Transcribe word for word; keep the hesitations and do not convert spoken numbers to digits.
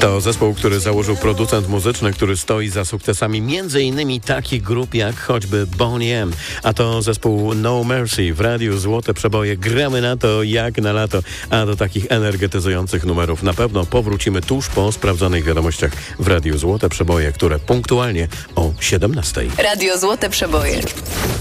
To zespół, który założył producent muzyczny, który stoi za sukcesami m.in. takich grup jak choćby Boney M. A to zespół No Mercy. W radiu Złote Przeboje gramy na to jak na lato. A do takich energetyzujących numerów na pewno powrócimy tuż po sprawdzonych wiadomościach w radiu Złote Przeboje, które punktualnie o siedemnastej. Radio Złote Przeboje.